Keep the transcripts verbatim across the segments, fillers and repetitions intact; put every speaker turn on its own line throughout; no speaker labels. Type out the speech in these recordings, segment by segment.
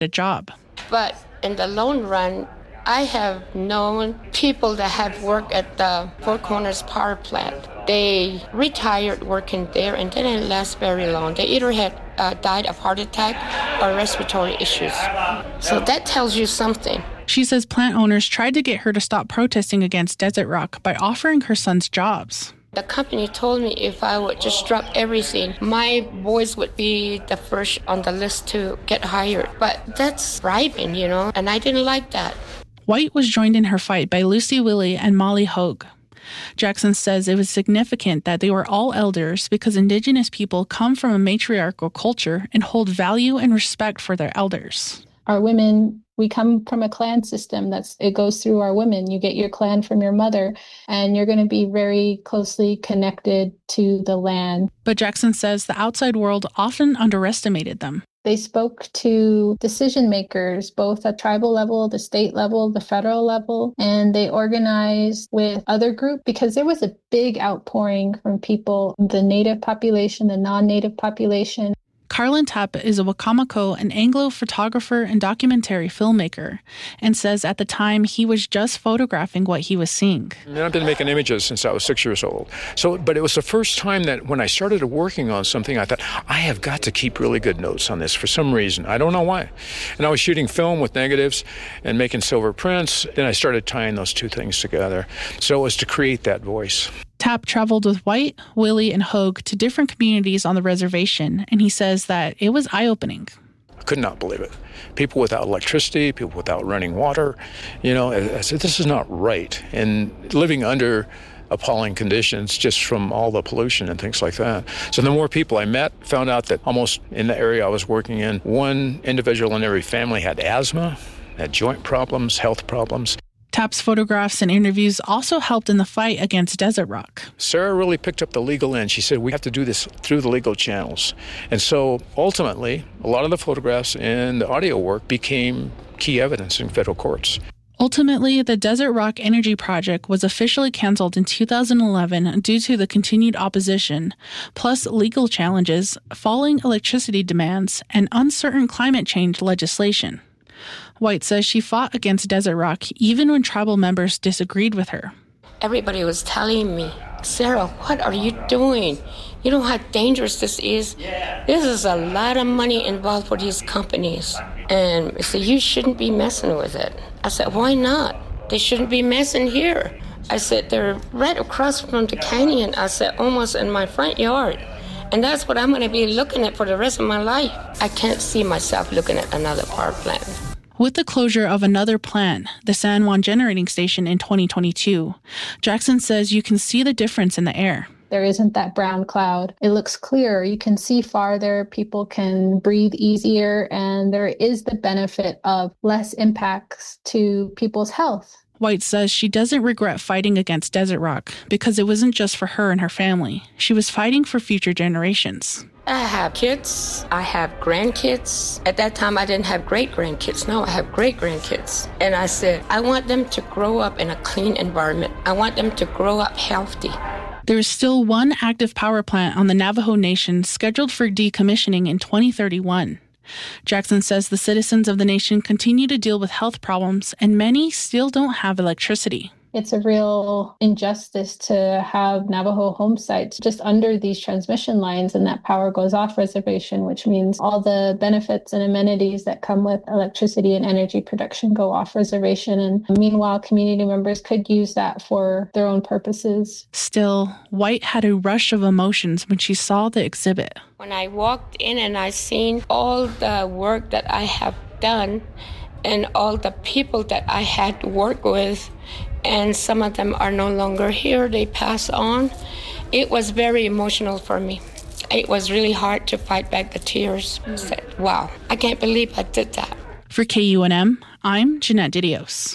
a job.
But in the long run, I have known people that have worked at the Four Corners power plant. They retired working there and they didn't last very long. They either had uh, died of heart attack or respiratory issues. So that tells you something.
She says plant owners tried to get her to stop protesting against Desert Rock by offering her sons jobs.
The company told me if I would just drop everything, my boys would be the first on the list to get hired. But that's bribing, you know, and I didn't like that.
White was joined in her fight by Lucy Willie and Molly Hogue. Jackson says it was significant that they were all elders because Indigenous people come from a matriarchal culture and hold value and respect for their elders.
Our women, we come from a clan system. That's it goes through our women. You get your clan from your mother, and you're going to be very closely connected to the land.
But Jackson says the outside world often underestimated them.
They spoke to decision makers, both at tribal level, the state level, the federal level, and they organized with other groups because there was a big outpouring from people, the native population, the non-native population.
Carlin Tapp is a Wakamako, an Anglo photographer and documentary filmmaker, and says at the time he was just photographing what he was seeing.
I mean, I've been making images since I was six years old. So, but it was the first time that when I started working on something, I thought, I have got to keep really good notes on this for some reason. I don't know why. And I was shooting film with negatives and making silver prints. Then I started tying those two things together. So it was to create that voice.
Tapp traveled with White, Willie, and Hogue to different communities on the reservation, and he says that it was eye-opening.
I could not believe it. People without electricity, people without running water. You know, I said, this is not right. And living under appalling conditions just from all the pollution and things like that. So the more people I met, found out that almost in the area I was working in, one individual in every family had asthma, had joint problems, health problems.
Tapp's photographs and interviews also helped in the fight against Desert Rock.
Sarah really picked up the legal end. She said, we have to do this through the legal channels. And so ultimately, a lot of the photographs and the audio work became key evidence in federal courts.
Ultimately, the Desert Rock Energy Project was officially canceled in two thousand eleven due to the continued opposition, plus legal challenges, falling electricity demands, and uncertain climate change legislation. White says she fought against Desert Rock even when tribal members disagreed with her.
Everybody was telling me, Sarah, what are you doing? You know how dangerous this is? This is a lot of money involved for these companies. And they said, you shouldn't be messing with it. I said, why not? They shouldn't be messing here. I said, they're right across from the canyon. I said, almost in my front yard. And that's what I'm going to be looking at for the rest of my life. I can't see myself looking at another power plant.
With the closure of another plant, the San Juan Generating Station in twenty twenty-two, Jackson says you can see the difference in the air.
There isn't that brown cloud. It looks clearer. You can see farther. People can breathe easier. And there is the benefit of less impacts to people's health.
White says she doesn't regret fighting against Desert Rock because it wasn't just for her and her family. She was fighting for future generations.
I have kids. I have grandkids. At that time, I didn't have great-grandkids. Now I have great-grandkids. And I said, I want them to grow up in a clean environment. I want them to grow up healthy.
There is still one active power plant on the Navajo Nation scheduled for decommissioning in twenty thirty-one. Jackson says the citizens of the nation continue to deal with health problems, and many still don't have electricity.
It's a real injustice to have Navajo home sites just under these transmission lines and that power goes off reservation, which means all the benefits and amenities that come with electricity and energy production go off reservation. And meanwhile, community members could use that for their own purposes.
Still, White had a rush of emotions when she saw the exhibit.
When I walked in and I seen all the work that I have done and all the people that I had to work with, and some of them are no longer here, they pass on. It was very emotional for me. It was really hard to fight back the tears. I said, wow, I can't believe I did that.
For K U N M, I'm Jeanette Didios.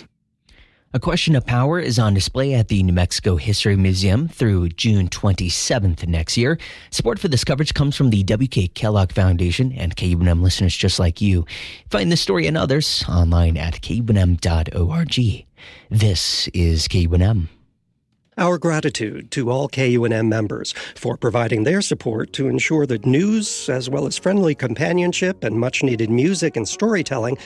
A Question of Power is on display at the New Mexico History Museum through June twenty-seventh next year. Support for this coverage comes from the W K Kellogg Foundation and K U N M listeners just like you. Find this story and others online at K U N M dot org. This is K U N M.
Our gratitude to all K U N M members for providing their support to ensure that news, as well as friendly companionship and much-needed music and storytelling,